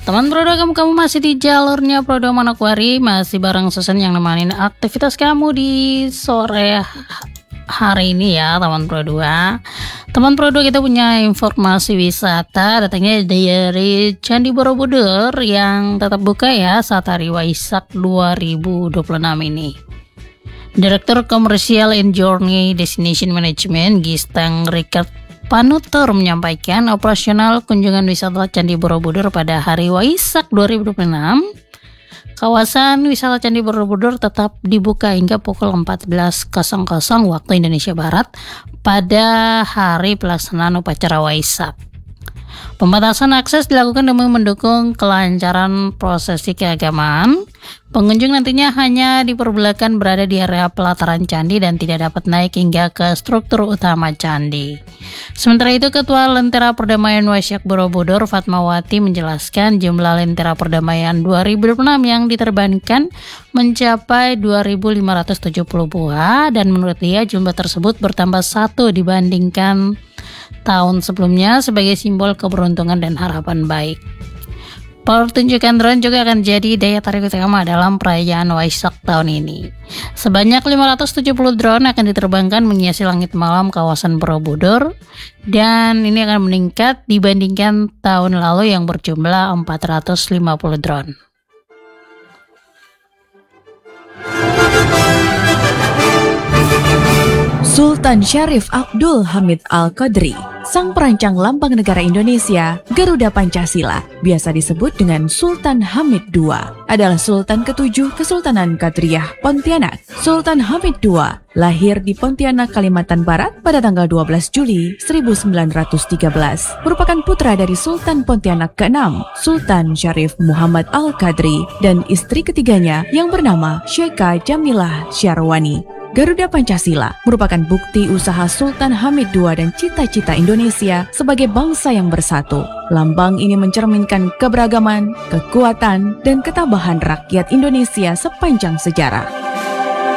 Teman Prodo, kamu masih di jalurnya Prodo Manokwari, masih bareng Susan yang nemanin aktivitas kamu di sore hari ini ya teman Prodo. Teman Prodo, kita punya informasi wisata datangnya dari Candi Borobudur yang tetap buka ya saat hari Waisak 2026 ini. Direktur Commercial and Journey Destination Management Gistang Richard Panutur menyampaikan operasional kunjungan wisata Candi Borobudur pada hari Waisak 2026. Kawasan wisata Candi Borobudur tetap dibuka hingga pukul 14.00 waktu Indonesia Barat pada hari pelaksanaan upacara Waisak. Pembatasan akses dilakukan demi mendukung kelancaran prosesi keagamaan. Pengunjung nantinya hanya diperbolehkan berada di area pelataran candi dan tidak dapat naik hingga ke struktur utama candi. Sementara itu, Ketua Lentera Perdamaian Waisak Borobudur Fatmawati menjelaskan jumlah Lentera Perdamaian 2026 yang diterbangkan mencapai 2.570 buah dan menurut dia jumlah tersebut bertambah 1 dibandingkan tahun sebelumnya sebagai simbol keberuntungan dan harapan baik. Pertunjukan drone juga akan jadi daya tarik utama dalam perayaan Waisak tahun ini. Sebanyak 570 drone akan diterbangkan menghiasi langit malam kawasan Borobudur dan ini akan meningkat dibandingkan tahun lalu yang berjumlah 450 drone. Sultan Syarif Abdul Hamid Al-Qadri, sang perancang lambang negara Indonesia, Garuda Pancasila, biasa disebut dengan Sultan Hamid II, adalah Sultan ke-7 Kesultanan Qadriyah Pontianak. Sultan Hamid II lahir di Pontianak, Kalimantan Barat pada tanggal 12 Juli 1913, merupakan putra dari Sultan Pontianak ke-6, Sultan Syarif Muhammad Al-Qadri, dan istri ketiganya yang bernama Syekha Jamilah Syarwani. Garuda Pancasila merupakan bukti usaha Sultan Hamid II dan cita-cita Indonesia sebagai bangsa yang bersatu. Lambang ini mencerminkan keberagaman, kekuatan, dan ketabahan rakyat Indonesia sepanjang sejarah.